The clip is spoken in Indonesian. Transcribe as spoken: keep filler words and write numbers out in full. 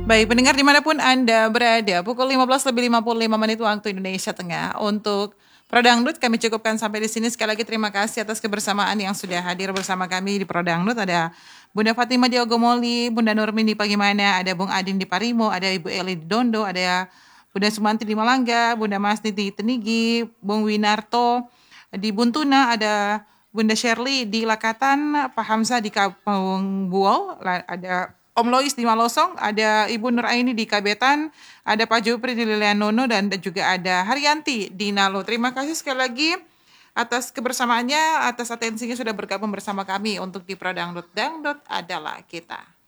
Baik, pendengar dimanapun Anda berada, pukul lima belas lebih lima puluh lima menit waktu Indonesia Tengah. Untuk Prodangdut kami cukupkan sampai di sini. Sekali lagi terima kasih atas kebersamaan yang sudah hadir bersama kami di Prodangdut. Ada Bunda Fatima di Ogomoli, Bunda Nurmin di Pagimana, ada Bung Adin di Parimo, ada Ibu Eli di Dondo, ada Bunda Sumanti di Malangga, Bunda Masni di Tenigi, Bung Winarto di Buntuna, ada Bunda Shirley di Lakatan, Pak Hamzah di Kampung Buol, la- ada Om Lois di Malosong, ada Ibu Nuraini di Kabetan, ada Pak Jupri di Lilianono, dan dan juga ada Haryanti di Nalo. Terima kasih sekali lagi atas kebersamaannya, atas atensinya sudah bergabung bersama kami untuk di Prodangdut. Dangdut adalah kita.